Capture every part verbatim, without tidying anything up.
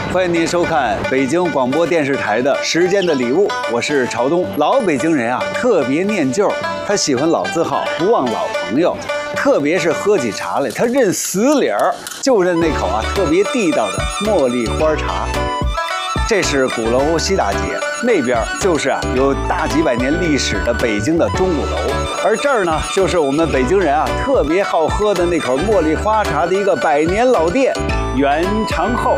欢迎您收看北京广播电视台的《时间的礼物》，我是朝东。老北京人啊，特别念旧，他喜欢老字号，不忘老朋友。特别是喝起茶来，他认死理儿，就认那口啊特别地道的茉莉花茶。这是鼓楼西大街，那边就是啊有大几百年历史的北京的钟鼓楼，而这儿呢就是我们北京人啊特别好喝的那口茉莉花茶的一个百年老店元长后。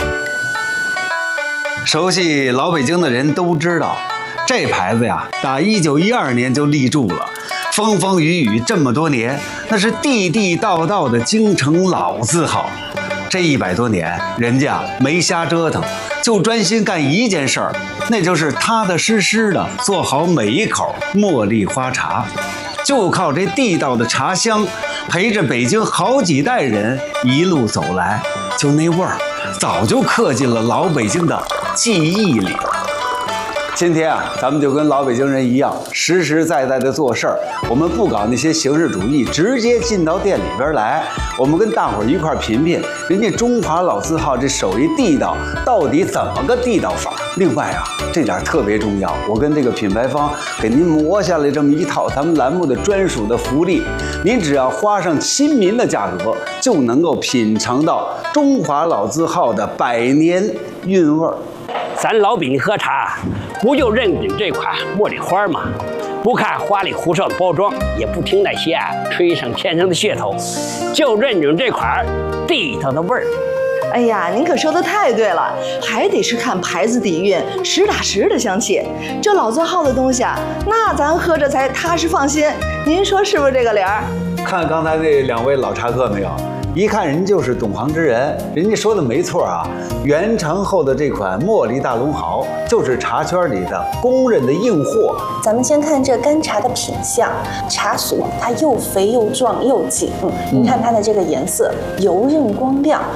熟悉老北京的人都知道，这牌子呀打一九一二年就立住了，风风雨雨这么多年，那是地地道道的京城老字号。这一百多年，人家没瞎折腾，就专心干一件事儿，那就是踏踏实实的做好每一口茉莉花茶。就靠这地道的茶香，陪着北京好几代人一路走来，就那味儿，早就刻进了老北京的记忆里了。今天啊，咱们就跟老北京人一样，实实在在的做事儿。我们不搞那些形式主义，直接进到店里边来。我们跟大伙儿一块儿品品人家中华老字号这手艺地道到底怎么个地道法。另外啊，这点特别重要，我跟这个品牌方给您磨下来这么一套咱们栏目的专属的福利，您只要花上亲民的价格，就能够品尝到中华老字号的百年韵味儿。 咱老北京喝茶，不就认准这款茉莉花吗？不看花里胡哨的包装，也不听那些啊吹上天上的噱头，就认准这款地道的味儿。 哎呀，您可说的太对了，还得是看牌子底蕴，实打实的香气。这老字号的东西啊，那咱喝着才踏实放心。您说是不是这个理儿？ 看刚才那两位老茶客没有？一看人就是懂行之人，人家说的没错啊。元长后的这款茉莉大龙毫，就是茶圈里的公认的硬货。 咱们先看这干茶的品相，茶属它又肥又壮又紧，嗯，你看它的这个颜色油润光亮，